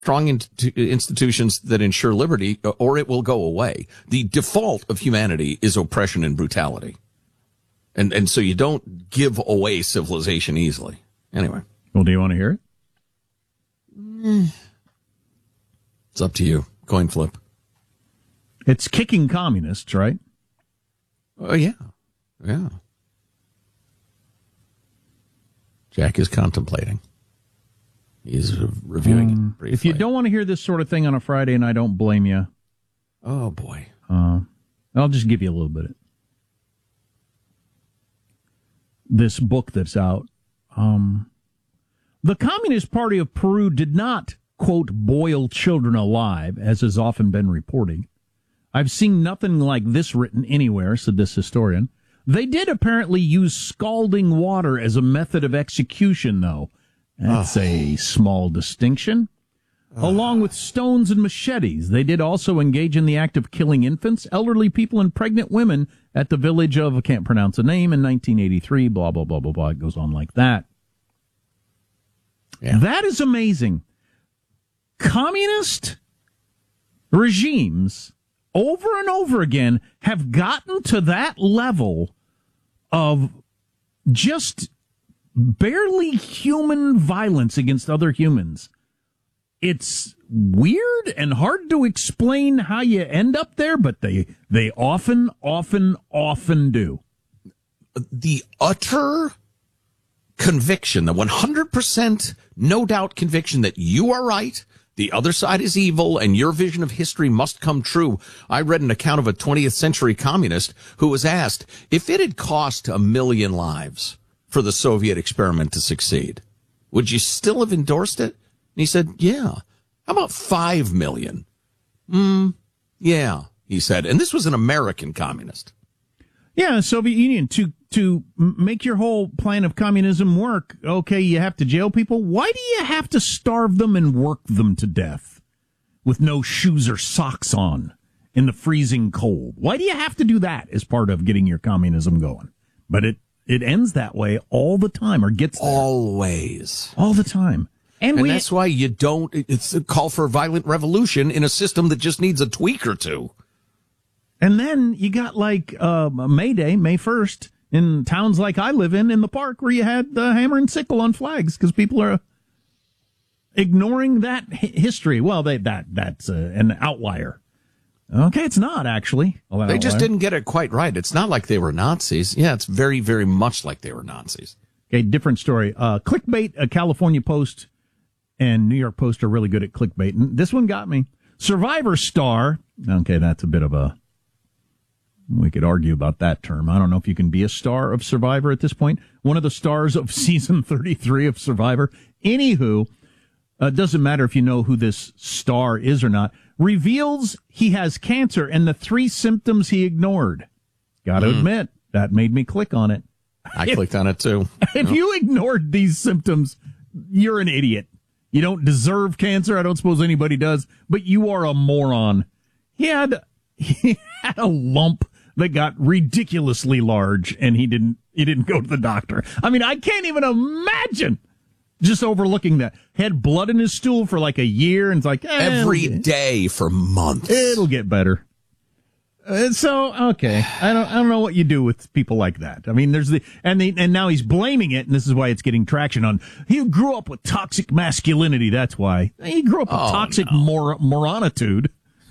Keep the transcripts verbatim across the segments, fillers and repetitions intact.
strong in- institutions that ensure liberty, or it will go away. The default of humanity is oppression and brutality. And and so you don't give away civilization easily. Anyway. Well, do you want to hear it? Mm. It's up to you. Coin flip. It's kicking communists, right? Oh, yeah. Yeah. Jack is contemplating. He's reviewing um, it briefly. If you don't want to hear this sort of thing on a Friday, and I don't blame you. Oh, boy. Uh, I'll just give you a little bit. This book that's out. Um, the Communist Party of Peru did not, quote, boil children alive, as has often been reported. I've seen nothing like this written anywhere, said this historian. They did apparently use scalding water as a method of execution, though. That's oh. a small distinction. Oh. Along with stones and machetes, they did also engage in the act of killing infants, elderly people, and pregnant women at the village of, I can't pronounce the name, in nineteen eighty-three, blah, blah, blah, blah, blah. It goes on like that. Yeah. That is amazing. Communist regimes over and over again have gotten to that level of just barely human violence against other humans. It's weird and hard to explain how you end up there, but they they often, often, often do. The utter conviction, the one hundred percent no doubt conviction that you are right, the other side is evil, and your vision of history must come true. I read an account of a twentieth century communist who was asked if it had cost a million lives for the Soviet experiment to succeed, would you still have endorsed it? And he said, yeah. How about five million? Mm, yeah, he said. And this was an American communist. Yeah, Soviet Union, to to make your whole plan of communism work, okay, you have to jail people. Why do you have to starve them and work them to death with no shoes or socks on in the freezing cold? Why do you have to do that as part of getting your communism going? But it, it ends that way all the time, or gets there. Always. All the time. And, and we, that's why you don't, it's a call for a violent revolution in a system that just needs a tweak or two. And then you got like uh, May Day, May first, in towns like I live in, in the park, where you had the hammer and sickle on flags because people are ignoring that h- history. Well, they that that's uh, an outlier. Okay, it's not actually. They outlier. just didn't get it quite right. It's not like they were Nazis. Yeah, it's very, very much like they were Nazis. Okay, different story. Uh, clickbait, a California Post and New York Post are really good at clickbait. And this one got me. Survivor star. Okay, that's a bit of a... We could argue about that term. I don't know if you can be a star of Survivor at this point. One of the stars of season thirty-three of Survivor. Anywho, uh, doesn't matter if you know who this star is or not. Reveals he has cancer and the three symptoms he ignored. Got to mm. admit, that made me click on it. I if, clicked on it too. If no. you ignored these symptoms, you're an idiot. You don't deserve cancer. I don't suppose anybody does, but you are a moron. He had, he had a lump that got ridiculously large, and he didn't, he didn't go to the doctor. I mean, I can't even imagine just overlooking that. Had blood in his stool for like a year, and it's like, eh, every day for months. It'll get better. Uh, so, okay. I don't, I don't know what you do with people like that. I mean, there's the, and the, and now he's blaming it, and this is why it's getting traction on, he grew up with toxic masculinity. That's why. He grew up with oh, toxic no. mor- moronitude.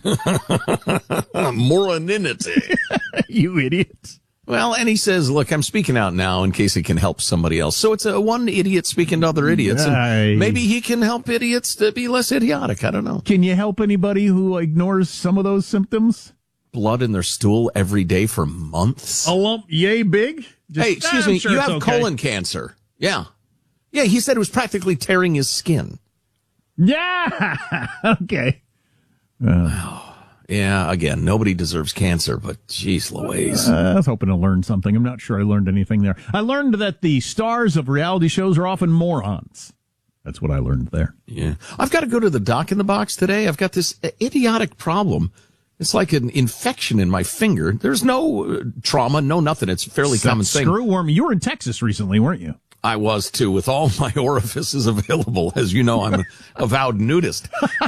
Moronity. You idiot. Well, and he says, look, I'm speaking out now in case it can help somebody else. So it's a one idiot speaking to other idiots. And maybe he can help idiots to be less idiotic. I don't know. Can you help anybody who ignores some of those symptoms? Blood in their stool every day for months. A lump yay big? Just, hey, excuse me, sure you have okay. colon cancer. Yeah. Yeah, he said it was practically tearing his skin. Yeah. Okay. Uh, yeah, again, nobody deserves cancer, but geez Louise. Uh, I was hoping to learn something. I'm not sure I learned anything there. I learned that the stars of reality shows are often morons. That's what I learned there. Yeah. I've got to go to the doc in the box today. I've got this idiotic problem. It's like an infection in my finger. There's no uh, trauma, no nothing. It's a fairly Some common thing. Screwworm. You were in Texas recently, weren't you? I was too, with all my orifices available. As you know, I'm a avowed nudist.